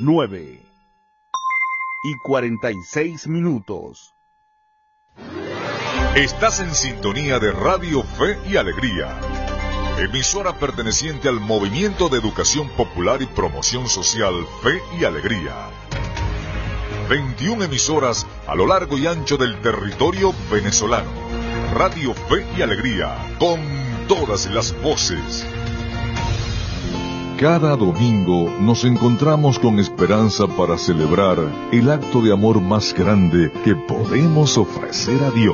9:46. Estás en sintonía de Radio Fe y Alegría, emisora perteneciente al Movimiento de Educación Popular y Promoción Social Fe y Alegría. 21 emisoras a lo largo y ancho del territorio venezolano. Radio Fe y Alegría, con todas las voces. Cada domingo nos encontramos con esperanza para celebrar el acto de amor más grande que podemos ofrecer a Dios.